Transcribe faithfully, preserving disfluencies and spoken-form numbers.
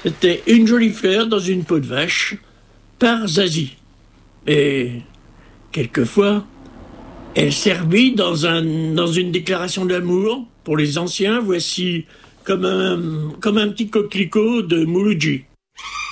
C'était une jolie fleur dans une peau de vache, par Zazie. Et quelquefois, elle servit dans, un, dans une déclaration d'amour. Pour les anciens, voici comme un, comme un petit coquelicot de Mouloudji.